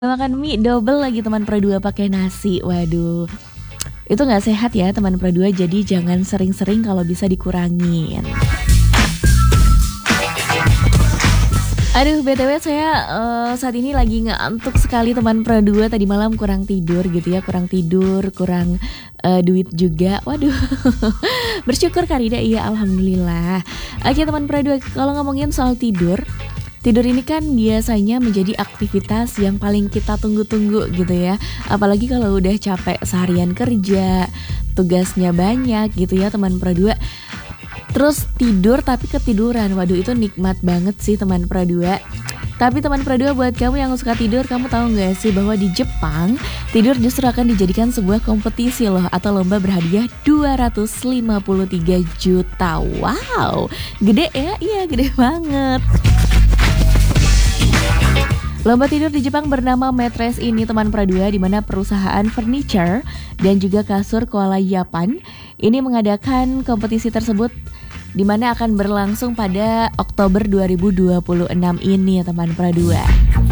Makan mie double lagi teman Pro 2 pakai nasi. Waduh, itu nggak sehat ya teman Pro 2, jadi jangan sering-sering kalau bisa dikurangin. Aduh, BTW saya saat ini lagi ngantuk sekali teman Pro 2. Tadi malam kurang tidur gitu ya, kurang duit juga. Waduh, bersyukur Karida, iya alhamdulillah. Oke teman Pro 2, kalau ngomongin soal tidur ini kan biasanya menjadi aktivitas yang paling kita tunggu-tunggu gitu ya. Apalagi kalau udah capek seharian kerja, tugasnya banyak gitu ya teman Pro 2. Terus tidur tapi ketiduran, waduh itu nikmat banget sih teman Pro 2. Tapi teman Pro 2, buat kamu yang suka tidur, kamu tahu gak sih bahwa di Jepang tidur justru akan dijadikan sebuah kompetisi loh, atau lomba berhadiah 253 juta. Wow, gede ya? Iya gede banget. Lomba tidur di Jepang bernama Mattress ini teman Pro 2, di mana perusahaan furniture dan juga kasur koala Japan ini mengadakan kompetisi tersebut, di mana akan berlangsung pada Oktober 2026 ini ya teman Pro 2.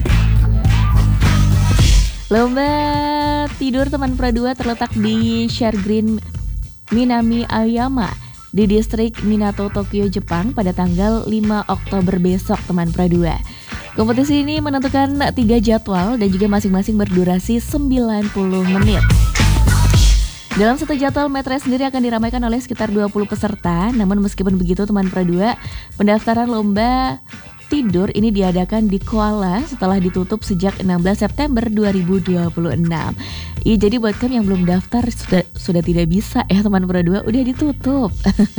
Lomba tidur teman Pro 2 terletak di Sharegreen Minami Aoyama di distrik Minato, Tokyo, Jepang pada tanggal 5 Oktober besok teman Pro 2. Kompetisi ini menentukan 3 jadwal dan juga masing-masing berdurasi 90 menit. Dalam satu jadwal, mattress sendiri akan diramaikan oleh sekitar 20 peserta. Namun meskipun begitu teman Pro 2, pendaftaran lomba tidur ini diadakan di Koala setelah ditutup sejak 16 September 2026. Iya, jadi buat kamu yang belum daftar sudah tidak bisa ya teman Pro 2, udah ditutup.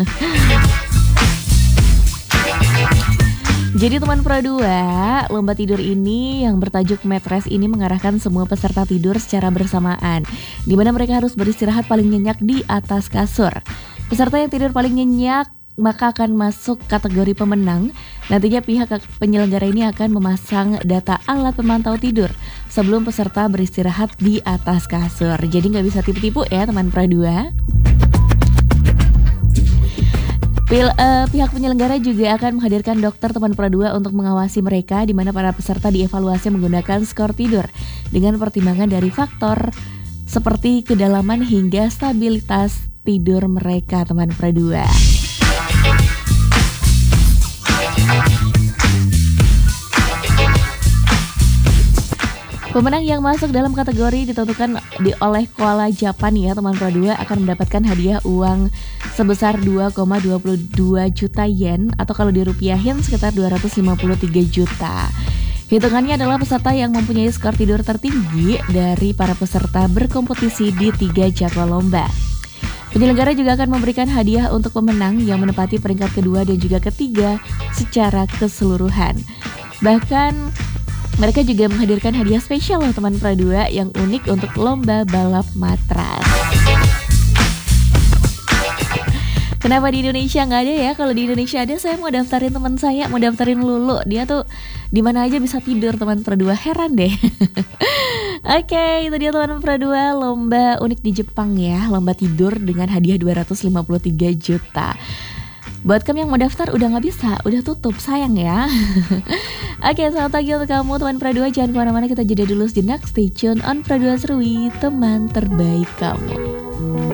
Jadi teman Pro 2, lomba tidur ini yang bertajuk Mattress ini mengarahkan semua peserta tidur secara bersamaan, di mana mereka harus beristirahat paling nyenyak di atas kasur. Peserta yang tidur paling nyenyak maka akan masuk kategori pemenang. Nantinya pihak penyelenggara ini akan memasang data alat pemantau tidur sebelum peserta beristirahat di atas kasur. Jadi nggak bisa tipu-tipu ya teman Pro 2. Pihak penyelenggara juga akan menghadirkan dokter teman Pro 2 untuk mengawasi mereka, di mana para peserta dievaluasi menggunakan skor tidur dengan pertimbangan dari faktor seperti kedalaman hingga stabilitas tidur mereka teman Pro 2. Pemenang yang masuk dalam kategori ditentukan oleh Koala Japan ya teman Pro 2 akan mendapatkan hadiah uang sebesar 2,22 juta yen, atau kalau dirupiahin sekitar 253 juta. Hitungannya adalah peserta yang mempunyai skor tidur tertinggi dari para peserta berkompetisi di 3 jadwal lomba. Penyelenggara juga akan memberikan hadiah untuk pemenang yang menempati peringkat kedua dan juga ketiga secara keseluruhan. Bahkan mereka juga menghadirkan hadiah spesial loh teman Pro 2 yang unik untuk lomba balap matras. Kenapa di Indonesia nggak ada ya? Kalau di Indonesia ada, saya mau daftarin teman saya, mau daftarin Lulu. Dia tuh di mana aja bisa tidur teman Pro 2, heran deh. Oke, itu dia teman Pro 2, lomba unik di Jepang ya, lomba tidur dengan hadiah 253 juta. Buat kamu yang mau daftar udah gak bisa, udah tutup, sayang ya. Oke, selamat pagi untuk kamu teman Pro 2. Jangan kemana-mana, kita jeda dulu sejenak. Stay tune on Pro 2 Serwi, teman terbaik kamu.